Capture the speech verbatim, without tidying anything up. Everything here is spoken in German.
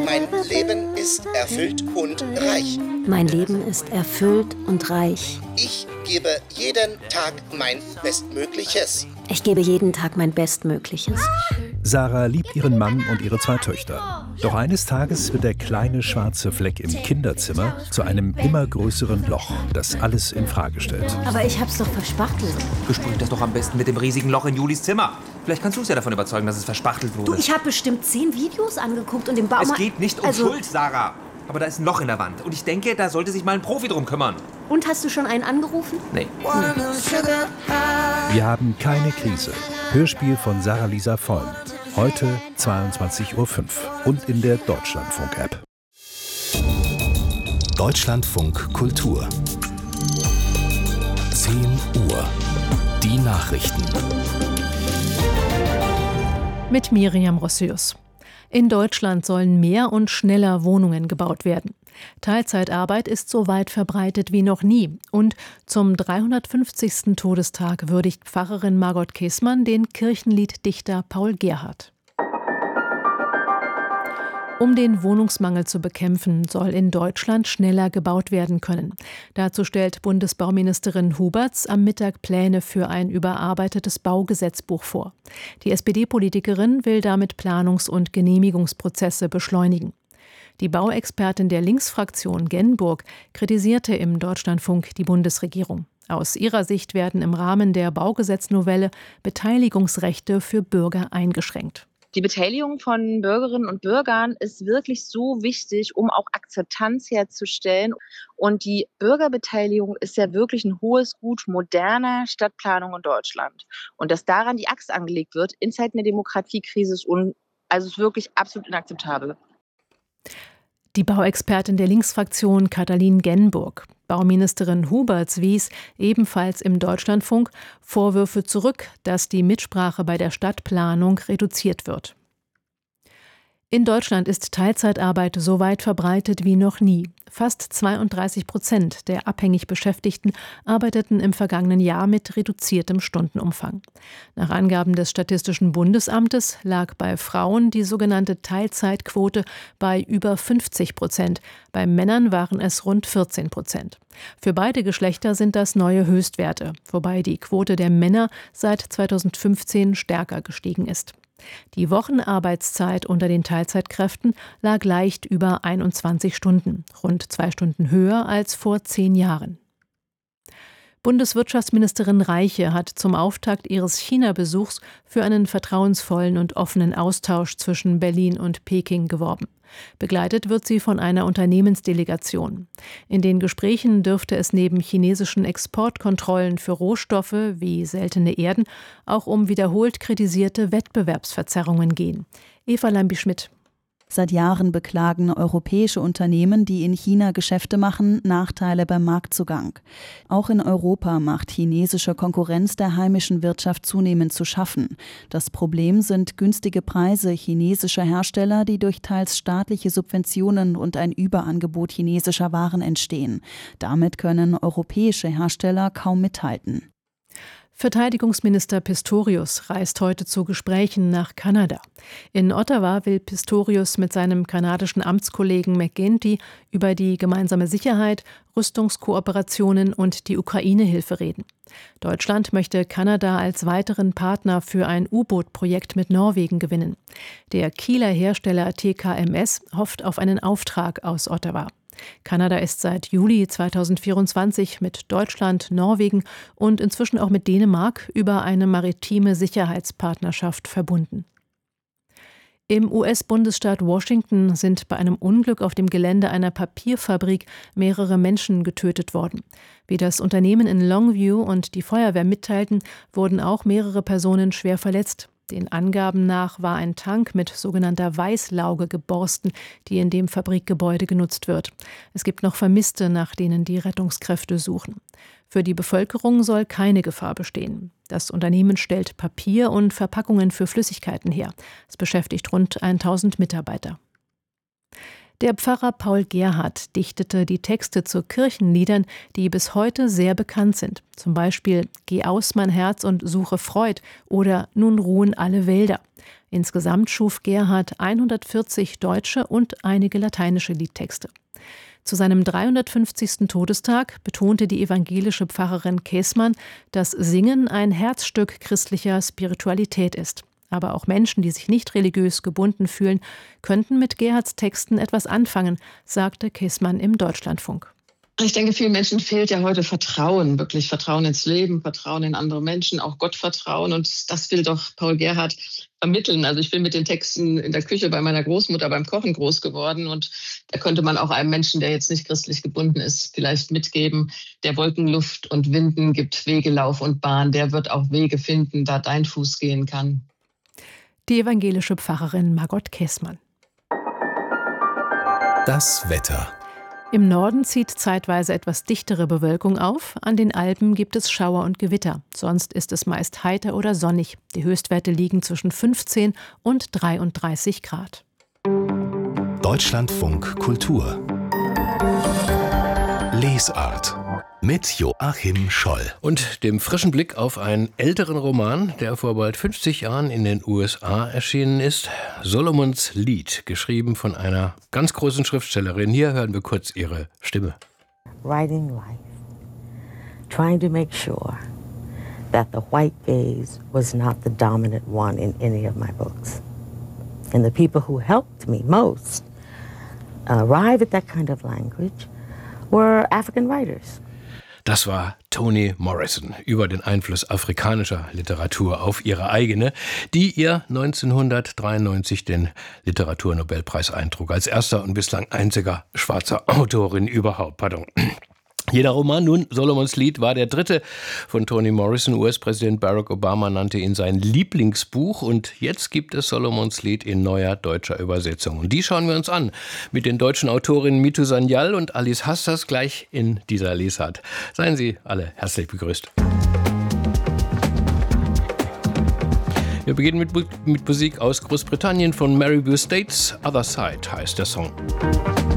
Mein Leben ist erfüllt und reich. Mein Leben ist erfüllt und reich. Ich gebe jeden Tag mein Bestmögliches. Ich gebe jeden Tag mein Bestmögliches. Sarah liebt ihren Mann und ihre zwei Töchter. Doch eines Tages wird der kleine schwarze Fleck im Kinderzimmer zu einem immer größeren Loch, das alles in Frage stellt. Aber ich hab's doch verspachtelt. Besprüht das doch am besten mit dem riesigen Loch in Julis Zimmer. Vielleicht kannst du es ja davon überzeugen, dass es verspachtelt wurde. Du, ich habe bestimmt zehn Videos angeguckt und im Baumarkt... Es geht nicht um also Schuld, Sarah. Aber da ist ein Loch in der Wand. Und ich denke, da sollte sich mal ein Profi drum kümmern. Und hast du schon einen angerufen? Nee. Wir haben keine Krise. Hörspiel von Sarah-Lisa Vollm. Heute zweiundzwanzig Uhr fünf und in der Deutschlandfunk-App. Deutschlandfunk Kultur. zehn Uhr. Die Nachrichten. Mit Miriam Rossius. In Deutschland sollen mehr und schneller Wohnungen gebaut werden. Teilzeitarbeit ist so weit verbreitet wie noch nie. Und zum dreihundertfünfzigsten Todestag würdigt Pfarrerin Margot Käßmann den Kirchenlieddichter Paul Gerhardt. Um den Wohnungsmangel zu bekämpfen, soll in Deutschland schneller gebaut werden können. Dazu stellt Bundesbauministerin Huberts am Mittag Pläne für ein überarbeitetes Baugesetzbuch vor. Die S P D-Politikerin will damit Planungs- und Genehmigungsprozesse beschleunigen. Die Bauexpertin der Linksfraktion Genburg kritisierte im Deutschlandfunk die Bundesregierung. Aus ihrer Sicht werden im Rahmen der Baugesetznovelle Beteiligungsrechte für Bürger eingeschränkt. Die Beteiligung von Bürgerinnen und Bürgern ist wirklich so wichtig, um auch Akzeptanz herzustellen. Und die Bürgerbeteiligung ist ja wirklich ein hohes Gut moderner Stadtplanung in Deutschland. Und dass daran die Axt angelegt wird in Zeiten der Demokratiekrise, ist, un- also ist wirklich absolut inakzeptabel. Die Bauexpertin der Linksfraktion Katalin Genburg. Bauministerin Huberts wies ebenfalls im Deutschlandfunk Vorwürfe zurück, dass die Mitsprache bei der Stadtplanung reduziert wird. In Deutschland ist Teilzeitarbeit so weit verbreitet wie noch nie. Fast zweiunddreißig Prozent der abhängig Beschäftigten arbeiteten im vergangenen Jahr mit reduziertem Stundenumfang. Nach Angaben des Statistischen Bundesamtes lag bei Frauen die sogenannte Teilzeitquote bei über fünfzig Prozent. Bei Männern waren es rund vierzehn Prozent. Für beide Geschlechter sind das neue Höchstwerte, wobei die Quote der Männer seit zweitausendfünfzehn stärker gestiegen ist. Die Wochenarbeitszeit unter den Teilzeitkräften lag leicht über einundzwanzig Stunden, rund zwei Stunden höher als vor zehn Jahren. Bundeswirtschaftsministerin Reiche hat zum Auftakt ihres China-Besuchs für einen vertrauensvollen und offenen Austausch zwischen Berlin und Peking geworben. Begleitet wird sie von einer Unternehmensdelegation. In den Gesprächen dürfte es neben chinesischen Exportkontrollen für Rohstoffe wie seltene Erden auch um wiederholt kritisierte Wettbewerbsverzerrungen gehen. Eva Lambi-Schmidt. Seit Jahren beklagen europäische Unternehmen, die in China Geschäfte machen, Nachteile beim Marktzugang. Auch in Europa macht chinesische Konkurrenz der heimischen Wirtschaft zunehmend zu schaffen. Das Problem sind günstige Preise chinesischer Hersteller, die durch teils staatliche Subventionen und ein Überangebot chinesischer Waren entstehen. Damit können europäische Hersteller kaum mithalten. Verteidigungsminister Pistorius reist heute zu Gesprächen nach Kanada. In Ottawa will Pistorius mit seinem kanadischen Amtskollegen McGuinty über die gemeinsame Sicherheit, Rüstungskooperationen und die Ukraine-Hilfe reden. Deutschland möchte Kanada als weiteren Partner für ein U-Boot-Projekt mit Norwegen gewinnen. Der Kieler Hersteller T K M S hofft auf einen Auftrag aus Ottawa. Kanada ist seit Juli zweitausendvierundzwanzig mit Deutschland, Norwegen und inzwischen auch mit Dänemark über eine maritime Sicherheitspartnerschaft verbunden. Im U S-Bundesstaat Washington sind bei einem Unglück auf dem Gelände einer Papierfabrik mehrere Menschen getötet worden. Wie das Unternehmen in Longview und die Feuerwehr mitteilten, wurden auch mehrere Personen schwer verletzt. Den Angaben nach war ein Tank mit sogenannter Weißlauge geborsten, die in dem Fabrikgebäude genutzt wird. Es gibt noch Vermisste, nach denen die Rettungskräfte suchen. Für die Bevölkerung soll keine Gefahr bestehen. Das Unternehmen stellt Papier und Verpackungen für Flüssigkeiten her. Es beschäftigt rund tausend Mitarbeiter. Der Pfarrer Paul Gerhardt dichtete die Texte zu Kirchenliedern, die bis heute sehr bekannt sind. Zum Beispiel »Geh aus, mein Herz, und suche Freud« oder »Nun ruhen alle Wälder«. Insgesamt schuf Gerhardt hundertvierzig deutsche und einige lateinische Liedtexte. Zu seinem dreihundertfünfzigsten Todestag betonte die evangelische Pfarrerin Käßmann, dass Singen ein Herzstück christlicher Spiritualität ist. Aber auch Menschen, die sich nicht religiös gebunden fühlen, könnten mit Gerhardts Texten etwas anfangen, sagte Käßmann im Deutschlandfunk. Ich denke, vielen Menschen fehlt ja heute Vertrauen, wirklich Vertrauen ins Leben, Vertrauen in andere Menschen, auch Gottvertrauen. Und das will doch Paul Gerhardt vermitteln. Also ich bin mit den Texten in der Küche bei meiner Großmutter beim Kochen groß geworden. Und da könnte man auch einem Menschen, der jetzt nicht christlich gebunden ist, vielleicht mitgeben, der Wolken, Luft und Winden gibt Wege, Lauf und Bahn. Der wird auch Wege finden, da dein Fuß gehen kann. Die evangelische Pfarrerin Margot Käßmann. Das Wetter. Im Norden zieht zeitweise etwas dichtere Bewölkung auf. An den Alpen gibt es Schauer und Gewitter. Sonst ist es meist heiter oder sonnig. Die Höchstwerte liegen zwischen fünfzehn und dreiunddreißig Grad. Deutschlandfunk Kultur. Lesart. Mit Joachim Scholl. Und dem frischen Blick auf einen älteren Roman, der vor bald fünfzig Jahren in den U S A erschienen ist. Solomons Lied, geschrieben von einer ganz großen Schriftstellerin. Hier hören wir kurz ihre Stimme. Writing life, trying to make sure that the white gaze was not the dominant one in any of my books. And the people who helped me most arrive at that kind of language were African writers. Das war Toni Morrison über den Einfluss afrikanischer Literatur auf ihre eigene, die ihr neunzehnhundertdreiundneunzig den Literaturnobelpreis eintrug, als erster und bislang einziger schwarzer Autorin überhaupt. Pardon. Jeder Roman, nun Solomons Lied, war der dritte von Toni Morrison. U S-Präsident Barack Obama nannte ihn sein Lieblingsbuch. Und jetzt gibt es Solomons Lied in neuer deutscher Übersetzung. Und die schauen wir uns an mit den deutschen Autorinnen Mitu Sanyal und Alice Hastas gleich in dieser Lesart. Seien Sie alle herzlich begrüßt. Wir beginnen mit, mit Musik aus Großbritannien von Maryborough States. Other Side heißt der Song.